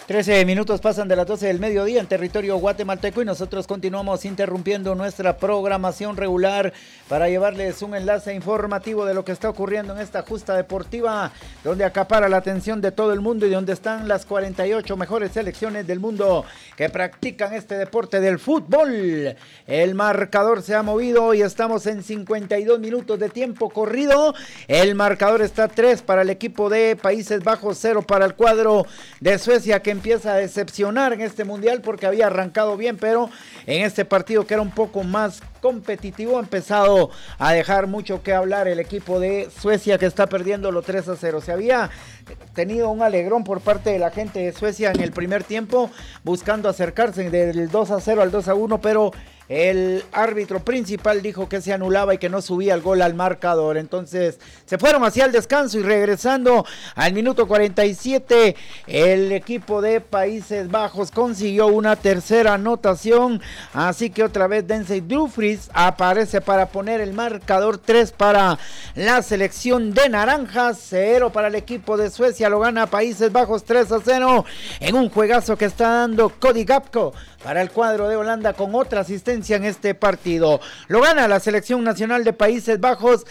13 minutos pasan de las 12 del mediodía en territorio guatemalteco y nosotros continuamos interrumpiendo nuestra programación regular para llevarles un enlace informativo de lo que está ocurriendo en esta justa deportiva, donde acapara la atención de todo el mundo y donde están las 48 mejores selecciones del mundo que practican este deporte del fútbol. El marcador se ha movido y estamos en 52 minutos de tiempo corrido. El marcador está 3 para el equipo de Países Bajos, 0 para el cuadro de Suecia, que empieza a decepcionar en este mundial porque había arrancado bien, pero en este partido que era un poco más competitivo ha empezado a dejar mucho que hablar el equipo de Suecia, que está perdiendo los 3-0. Se había tenido un alegrón por parte de la gente de Suecia en el primer tiempo, buscando acercarse del 2-0 al 2-1, pero el árbitro principal dijo que se anulaba y que no subía el gol al marcador. Entonces se fueron hacia el descanso y regresando al minuto 47 el equipo de Países Bajos consiguió una tercera anotación, así que otra vez Denzel Dumfries aparece para poner el marcador. 3 para la selección de naranjas, 0 para el equipo de Suecia. Lo gana Países Bajos 3-0 en un juegazo que está dando Cody Gakpo para el cuadro de Holanda, con otra asistencia en este partido. Lo gana la selección nacional de Países Bajos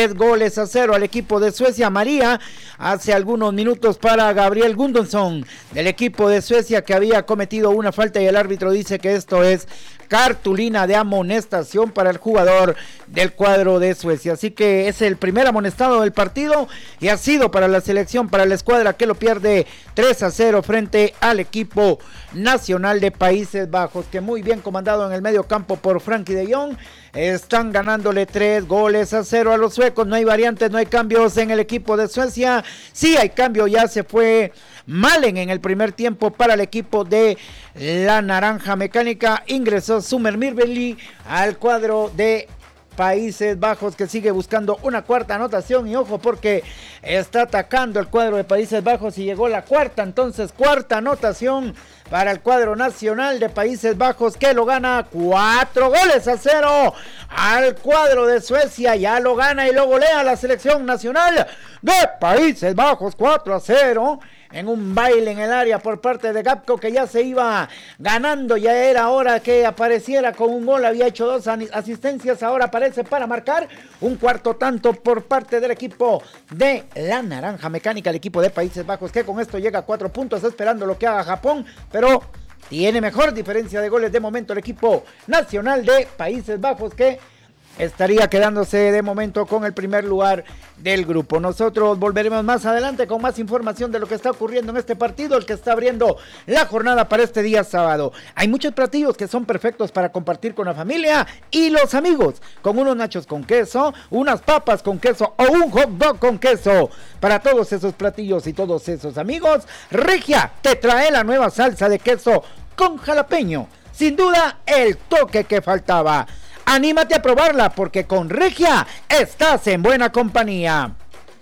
3-0 al equipo de Suecia. María hace algunos minutos para Gabriel Gudmundsson del equipo de Suecia, que había cometido una falta y el árbitro dice que esto es cartulina de amonestación para el jugador del cuadro de Suecia. Así que es el primer amonestado del partido y ha sido para la selección, para la escuadra, que lo pierde 3-0 frente al equipo nacional de Países Bajos, que muy bien comandado en el medio campo por Frankie de Jong, están ganándole 3-0 a los suecos. No hay variantes, no hay cambios en el equipo de Suecia. Sí hay cambio, ya se fue Malen en el primer tiempo para el equipo de la Naranja Mecánica. Ingresó Sumer Mirbeli al cuadro de Países Bajos, que sigue buscando una cuarta anotación, y ojo porque está atacando el cuadro de Países Bajos y llegó la cuarta. Entonces cuarta anotación para el cuadro nacional de Países Bajos, que lo gana 4-0 al cuadro de Suecia. Ya lo gana y lo golea la selección nacional de Países Bajos 4-0 en un baile en el área por parte de Gakpo, que ya se iba ganando. Ya era hora que apareciera con un gol, había hecho 2 asistencias, ahora aparece para marcar un cuarto tanto por parte del equipo de la Naranja Mecánica, el equipo de Países Bajos, que con esto llega a 4 puntos, esperando lo que haga Japón, pero tiene mejor diferencia de goles de momento el equipo nacional de Países Bajos, que estaría quedándose de momento con el primer lugar del grupo. Nosotros volveremos más adelante con más información de lo que está ocurriendo en este partido, el que está abriendo la jornada para este día sábado. Hay muchos platillos que son perfectos para compartir con la familia y los amigos, con unos nachos con queso, unas papas con queso o un hot dog con queso. Para todos esos platillos y todos esos amigos, Regia te trae la nueva salsa de queso con jalapeño. Sin duda, el toque que faltaba. Anímate a probarla, porque con Regia estás en buena compañía.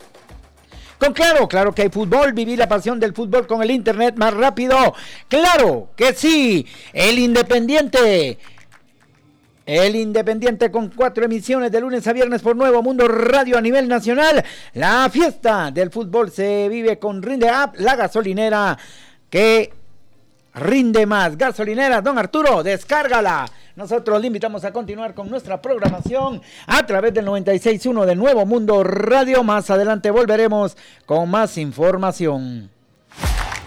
Con claro que hay fútbol, viví la pasión del fútbol con el internet más rápido. Claro que sí, el Independiente con 4 emisiones de lunes a viernes por Nuevo Mundo Radio a nivel nacional. La fiesta del fútbol se vive con Rinde App, la gasolinera que rinde más. Gasolinera Don Arturo, descárgala. Nosotros le invitamos a continuar con nuestra programación a través del 96.1 de Nuevo Mundo Radio. Más adelante volveremos con más información.